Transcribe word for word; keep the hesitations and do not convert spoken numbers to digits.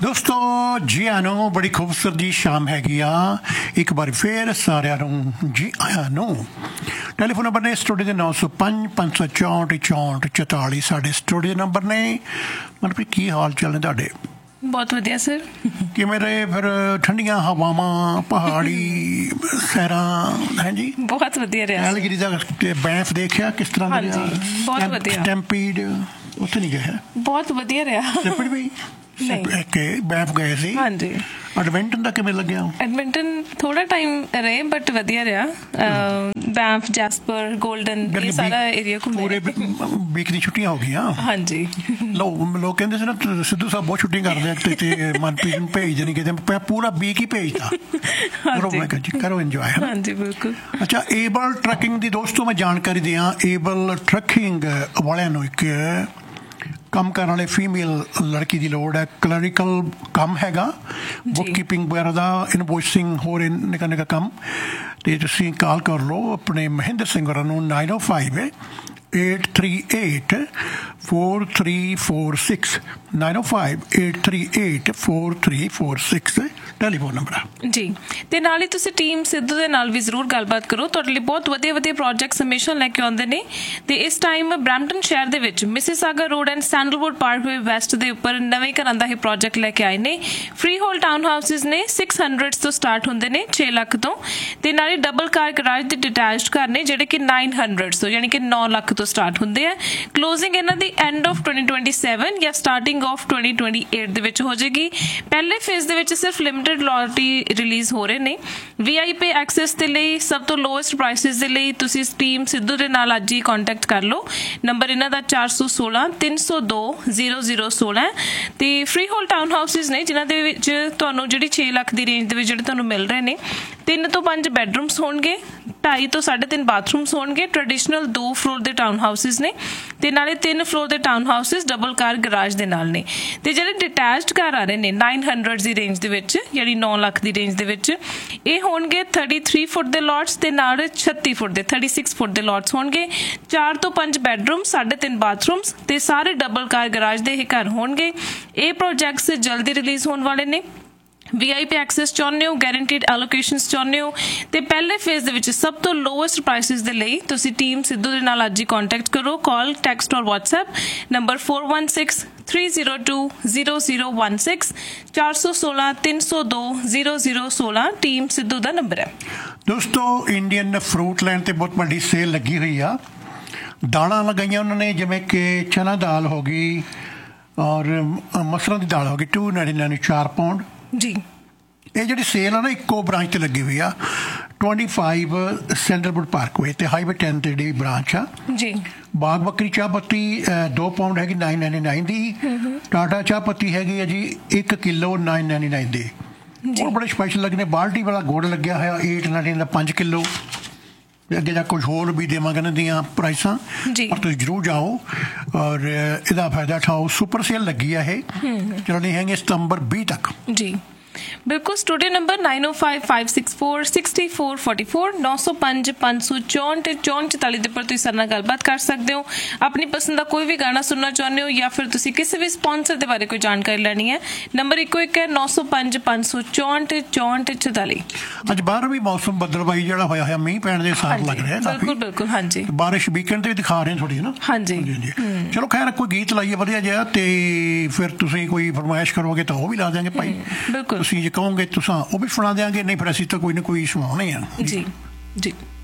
ਦੋਸਤੋ ਜੀ ਆਇਆਂ ਨੂੰ ਬੜੀ ਖੂਬਸੂਰਤ ਜੀ ਸ਼ਾਮ ਹੈਗੀ ਆ ਇੱਕ ਵਾਰ ਫੇਰ ਸਾਰਿਆਂ ਨੂੰ ਜੀ ਆਇਆਂ ਨੂੰ। ਟੈਲੀਫੋਨ ਨੰਬਰ ਨੇ ਸਟੂਡੀਓ ਦੇ ਨੌ ਸੌ ਪੰਜ ਪੰਜ ਸੌ ਚੌਂਹਠ ਚੌਂਹਠ ਚੁਤਾਲੀ ਸਾਡੇ ਸਟੂਡੀਓ ਨੰਬਰ ਨੇ। ਮਨਪ੍ਰੀਤ ਕੀ ਹਾਲ ਚਾਲ ਨੇ ਤੁਹਾਡੇ? ਬਹੁਤ ਵਧੀਆ ਸਰ। ਕਿਵੇਂ ਰਹੇ ਫਿਰ ਠੰਡੀਆਂ ਹਵਾਵਾਂ ਪਹਾੜੀ ਸੈਰਾਂ? ਹਾਂਜੀ ਬਹੁਤ ਵਧੀਆ ਰਿਹਾ। ਐਲਗਿਰੀ ਦਾ ਬੈਂਫ ਦੇਖਿਆ ਕਿਸ ਤਰ੍ਹਾਂ ਦਾ ਰਿਹਾ? ਬਹੁਤ ਵਧੀਆ। ਸਟੈਂਪੀਡ ਉੱਥੇ ਨਹੀਂ ਗਿਆ? ਬਹੁਤ ਵਧੀਆ ਰਿਹਾ। ਸਟੈਂਪੀਡ ਵੀ ਬੈਂਫ ਗਏ ਸੀ। ਹਾਂਜੀ। ਐਡਮਿੰਟਨ ਦਾ ਕਿਵੇਂ ਲੱਗਿਆ? ਐਡਮਿੰਟਨ ਥੋੜਾ ਟਾਈਮ ਰਹੇ ਬਟ ਵਧੀਆ ਰਿਹਾ। ਬੈਂਫ ਜੈਸਪਰ ਗੋਲਡਨ ਇਹ ਸਾਰਾ ਏਰੀਆ ਘੁੰਮੇ। ਪੂਰੇ ਵੀਕ ਦੀ ਛੁੱਟੀਆਂ ਹੋ ਗਈਆਂ। ਹਾਂਜੀ। ਲੋਕ ਲੋਕ ਕਹਿੰਦੇ ਸੀ ਨਾ ਸਿੱਧੂ ਸਾਹਿਬ ਬਹੁਤ ਛੁੱਟੀ ਕਰਦੇ ਆ ਤੇ ਮਨਪ੍ਰੀਤ ਨੂੰ ਭੇਜ ਦੇਣੀ ਕਿਤੇ ਪੂਰਾ ਵੀਕ ਹੀ ਭੇਜਤਾ। ਕਰੋ ਇੰਜੋਏ। ਹਾਂਜੀ ਬਿਲਕੁਲ। ਅੱਛਾ ਏਬਲ ਟਰੈਕਿੰਗ ਦੀ ਦੋਸਤੋ ਮੈਂ ਜਾਣਕਾਰੀ ਦਿਆਂ। ਏਬਲ ਟਰੈਕਿੰਗ ਵਾਲਿਆਂ ਨੂੰ ਇੱਕ ਕੰਮ ਕਰਨ ਵਾਲੇ ਫੀਮੇਲ ਲੜਕੀ ਦੀ ਲੋੜ ਹੈ। ਕਲੈਰੀਕਲ ਕੰਮ ਹੈਗਾ, ਬੁੱਕ ਕੀਪਿੰਗ ਵਗੈਰਾ ਦਾ, ਇਨਵੋਇਸਿੰਗ ਹੋਰ ਨਿੱਕਾ ਨਿੱਕਾ ਕੰਮ। ਅਤੇ ਤੁਸੀਂ ਕਾਲ ਕਰ ਲਓ ਆਪਣੇ ਮਹਿੰਦਰ ਸਿੰਘ ਹੋਰਾਂ ਨੂੰ ਨਾਈਨ ਓ five eight three eight four three four six nine ਓ five eight three eight four three four six telephone number ਆ ਜੀ। ਅਤੇ ਨਾਲ ਹੀ ਤੁਸੀਂ ਟੀਮ ਸਿੱਧੂ ਦੇ ਨਾਲ ਵੀ ਜ਼ਰੂਰ ਗੱਲਬਾਤ ਕਰੋ। ਤੁਹਾਡੇ ਲਈ ਬਹੁਤ ਵਧੀਆ ਵਧੀਆ ਪ੍ਰੋਜੈਕਟਸ ਹਮੇਸ਼ਾ ਲੈ ਕੇ ਆਉਂਦੇ ਨੇ। ਅਤੇ ਇਸ ਟਾਈਮ ਬਰੈਂਪਟਨ ਸ਼ਹਿਰ ਦੇ ਵਿੱਚ Mississauga road and sandalwood Parkway West ਦੇ ਉੱਪਰ ਨਵੇਂ ਘਰਾਂ ਦਾ ਹੀ ਪ੍ਰੋਜੈਕਟ ਲੈ ਕੇ ਆਏ ਨੇ। ਫ੍ਰੀ ਹੋਲ ਟਾਊਨ ਹਾਊਸਿਸ ਨੇ ਸਿਕਸ ਹੰਡਰਡ ਤੋਂ ਸਟਾਰਟ ਹੁੰਦੇ ਨੇ ਛੇ ਲੱਖ ਤੋਂ। ਅਤੇ ਨਾਲ ਹੀ ਡਬਲ ਕਾਰ ਗਰਾਜ ਦੇ ਡਿਟੈਚਡ ਘਰ ਨੇ ਜਿਹੜੇ ਕਿ ਨਾਈਨ ਹੰਡਰਡ ਤੋਂ ਯਾਨੀ ਕਿ ਨੌ ਲੱਖ ਤੋਂ ਸਟਾਰਟ ਹੁੰਦੇ ਆ। ਕਲੋਜ਼ਿੰਗ ਇਹਨਾਂ ਦੀ end of twenty twenty seven ਜਾਂ starting of twenty twenty eight ਦੇ ਵਿੱਚ ਹੋ ਜਾਏਗੀ। ਪਹਿਲੇ ਫੇਜ਼ ਦੇ ਵਿੱਚ ਸਿਰਫ ਲਿਮਿਟਡ ਲੋਇਲਟੀ ਰਿਲੀਜ਼ ਹੋ ਰਹੇ ਨੇ। ਵੀ ਆਈ ਪੀ ਐਕਸੈਸ ਦੇ ਲਈ ਸਭ ਤੋਂ ਲੋਐਸਟ ਪ੍ਰਾਈਸਿਸ ਦੇ ਲਈ ਤੁਸੀਂ ਟੀਮ ਸਿੱਧੂ ਦੇ ਨਾਲ ਅੱਜ ਹੀ ਕੰਟੈਕਟ ਕਰ ਲਓ। ਨੰਬਰ ਇਹਨਾਂ ਦਾ ਚਾਰ ਸੌ ਸੋਲਾਂ ਤਿੰਨ ਸੌ ਦੋ ਜ਼ੀਰੋ ਜ਼ੀਰੋ ਸੋਲਾਂ। ਅਤੇ ਫ੍ਰੀ ਹੋਲ ਟਾਊਨ ਹਾਊਸਿਸ ਨੇ ਜਿਨ੍ਹਾਂ ਦੇ ਵਿੱਚ ਤੁਹਾਨੂੰ ਜਿਹੜੀ ਛੇ ਲੱਖ ਦੀ ਰੇਂਜ ਦੇ ਵਿੱਚ ਜਿਹੜੇ ਤੁਹਾਨੂੰ ਮਿਲ ਰਹੇ ਨੇ। ਤਿੰਨ ਤੋਂ ਪੰਜ ਬੈਡਰੂਮਸ ਹੋਣਗੇ, ਢਾਈ ਤੋਂ ਸਾਢੇ ਤਿੰਨ ਬਾਥਰੂਮਸ ਹੋਣਗੇ। ਟ੍ਰੈਡੀਸ਼ਨਲ ਦੋ ਫਲੋਰ ਦੇ ਟਾਊਨ ਹਾਊਸਿਸ ਨੇ ਅਤੇ ਨਾਲੇ ਤਿੰਨ ਫਲੋਰ ਦੇ ਟਾਊਨ ਹਾਊਸਿਸ ਡਬਲ ਕਾਰ ਗਰਾਜ ਦੇ ਨਾਲ ਨੇ। ਅਤੇ ਜਿਹੜੇ ਡਿਟੈਚਡ ਘਰ ਆ ਰਹੇ ਨੇ ਨਾਈਨ ਹੰਡਰਡ ਦੀ ਰੇਂਜ ਦੇ ਵਿੱਚ ਜਿਹੜੀ ਨੌ ਲੱਖ ਦੀ ਰੇਂਜ ਦੇ ਵਿੱਚ ਇਹ ਹੋਣਗੇ ਥਰਟੀ ਥ੍ਰੀ ਫੁੱਟ ਦੇ ਲੋਟਸ ਅਤੇ ਨਾਲ ਛੱਤੀ ਫੁੱਟ ਦੇ ਥਰਟੀ ਸਿਕਸ ਫੁੱਟ ਦੇ ਲੋਟਸ ਹੋਣਗੇ। ਚਾਰ ਤੋਂ ਪੰਜ ਬੈਡਰੂਮ, ਸਾਢੇ ਤਿੰਨ ਬਾਥਰੂਮਸ ਅਤੇ ਸਾਰੇ ਡਬਲ ਕਾਰ ਗਰਾਜ ਦੇ ਇਹ ਘਰ ਹੋਣਗੇ। ਇਹ ਪ੍ਰੋਜੈਕਟਸ ਜਲਦੀ ਰਿਲੀਜ਼ ਹੋਣ ਵਾਲੇ ਨੇ। ਵੀ ਆਈ ਪੀ ਐਕਸੈਸ ਚਾਹੁੰਦੇ ਹੋ, ਗੈਰੰਟੀਡ ਐਲੋਕੇਸ਼ਨਸ ਚਾਹੁੰਦੇ ਹੋ ਅਤੇ ਪਹਿਲੇ ਫੇਜ਼ ਦੇ ਵਿੱਚ ਸਭ ਤੋਂ ਲੋਐਸਟ ਪ੍ਰਾਈਸਿਸ ਦੇ ਲਈ ਤੁਸੀਂ ਟੀਮ ਸਿੱਧੂ ਦੇ ਨਾਲ ਅੱਜ ਹੀ ਕੰਟੈਕਟ ਕਰੋ। ਕਾਲ, ਟੈਕਸਟ ਔਰ WhatsApp number four one six three zero two zero zero one six ਚਾਰ ਸੌ ਸੋਲਾਂ ਤਿੰਨ ਸੌ ਦੋ ਜ਼ੀਰੋ ਜ਼ੀਰੋ ਸੋਲਾਂ ਟੀਮ ਸਿੱਧੂ ਦਾ ਨੰਬਰ ਹੈ। ਦੋਸਤੋ ਇੰਡੀਅਨ ਫਰੂਟ ਲੈਂਡ 'ਤੇ ਬਹੁਤ ਵੱਡੀ ਸੇਲ ਲੱਗੀ ਹੋਈ ਆ। ਦਾਲਾਂ ਲਗਾਈਆਂ ਉਹਨਾਂ ਨੇ ਜਿਵੇਂ ਕਿ ਚਨਾ ਦਾਲ ਹੋ ਗਈ ਔਰ ਮਸਰਾਂ ਦੀ ਦਾਲ ਹੋ ਗਈ ਟੂ ਨਾਈਨਟੀ ਨਾਈਨ ਚਾਰ ਪਾਉਂਡ ਜੀ। ਇਹ ਜਿਹੜੀ ਸੇਲ ਆ ਨਾ ਇੱਕੋ ਬ੍ਰਾਂਚ 'ਤੇ ਲੱਗੀ ਹੋਈ ਆ ਟਵੈਂਟੀ ਫਾਈਵ ਸੈਂਡਲਵੁੱਡ ਪਾਰਕਵੇ ਅਤੇ ਹਾਈਵੇ ਟੈਨ 'ਤੇ ਜਿਹੜੀ ਬ੍ਰਾਂਚ ਆ ਜੀ। ਬਾਗ ਬੱਕਰੀ ਚਾਹ ਪੱਤੀ ਦੋ ਪਾਉਂਡ ਹੈਗੀ ਨਾਈਨ ਨਾਈਨਟੀ ਨਾਈਨ ਦੀ। ਟਾਟਾ ਚਾਹ ਪੱਤੀ ਹੈਗੀ ਆ ਜੀ ਇੱਕ ਕਿਲੋ ਨਾਈਨ ਨਾਈਨਟੀ ਨਾਈਨ ਦੀ। ਹੋਰ ਬੜੇ ਸਪੈਸ਼ਲ ਲੱਗਣੇ। ਬਾਲਟੀ ਵਾਲਾ ਗੁੜ ਲੱਗਿਆ ਹੋਇਆ ਏਟ ਨਾਈਨਟੀ ਦਾ ਪੰਜ ਕਿਲੋ। ਅੱਗੇ ਜਾ ਕੁਝ ਹੋਰ ਵੀ ਦੇਵਾਂਗੇ ਇਹਨਾਂ ਦੀਆਂ ਪ੍ਰਾਈਸਾਂ ਪਰ ਤੁਸੀਂ ਜ਼ਰੂਰ ਜਾਓ ਔਰ ਇਹਦਾ ਫਾਇਦਾ ਉਠਾਓ। ਸੁਪਰ ਸੇਲ ਲੱਗੀ ਆ ਇਹ, ਚੱਲਣੀ ਹੈਗੀ ਸਤੰਬਰ ਵੀਹ ਤੱਕ ਜੀ। ਬਿਲਕੁਲ। ਸਟੂਡੀਓ ਨੰਬਰ ਨਾਈਨ ਓ five five six four sixty four forty four ਨੌ ਸੌ ਪੰਜ ਪੰਜ ਸੌ ਚੌਂਹਠ ਚੌਂਹਠ ਚੁਤਾਲੀ ਦੇ ਉੱਪਰ ਤੁਸੀਂ ਸਾਡੇ ਨਾਲ ਗੱਲਬਾਤ ਕਰ ਸਕਦੇ ਹੋ। ਆਪਣੀ ਪਸੰਦ ਦਾ ਕੋਈ ਵੀ ਗਾਣਾ ਸੁਣਨਾ ਚਾਹੁੰਦੇ ਹੋ ਜਾਂ ਫਿਰ ਤੁਸੀਂ ਕਿਸੇ ਵੀ ਸਪੋਂਸਰ ਦੇ ਬਾਰੇ ਕੋਈ ਜਾਣਕਾਰੀ ਲੈਣੀ ਹੈ ਨੰਬਰ ਇੱਕੋ ਇੱਕ ਹੈ ਨੌ ਸੌ ਪੰਜ ਪੰਜ ਸੌ ਚੌਂਹਠ ਚੌਂਹਠ ਚੁਤਾਲੀ। ਅੱਜ ਬਾਹਰ ਵੀ ਮੌਸਮ ਬੱਦਲਬਾਈ ਜਿਹੜਾ ਹੋਇਆ ਹੋਇਆ ਮੀਂਹ ਪੈਣ ਦੇ ਸਾਰ ਲੱਗ ਰਿਹਾ। ਬਿਲਕੁਲ ਬਿਲਕੁਲ। ਹਾਂਜੀ ਬਾਰਿਸ਼ ਵੀਕਐਂਡ 'ਤੇ ਵੀ ਦਿਖਾ ਰਹੇ ਥੋੜ੍ਹੀ ਨਾ। ਹਾਂਜੀ ਹਾਂਜੀ। ਚਲੋ ਖੈਰ ਕੋਈ ਗੀਤ ਲਾਈਏ ਵਧੀਆ ਜਿਹਾ ਅਤੇ ਫਿਰ ਤੁਸੀਂ ਕੋਈ ਫਰਮਾਇਸ਼ ਕਰੋਗੇ ਤਾਂ ਉਹ ਵੀ ਲਾ ਦਿਆਂਗੇ ਭਾਈ। ਬਿਲਕੁਲ। ਤੁਸੀਂ ਜੇ ਕਹੋਗੇ ਤੁਸੀਂ ਉਹ ਵੀ ਸੁਣਾ ਦਿਆਂਗੇ, ਨਹੀਂ ਫਿਰ ਅਸੀਂ ਤਾਂ ਕੋਈ ਨਾ ਕੋਈ ਸੁਣਾਉਣੇ ਆ। ਜੀ ਜੀ।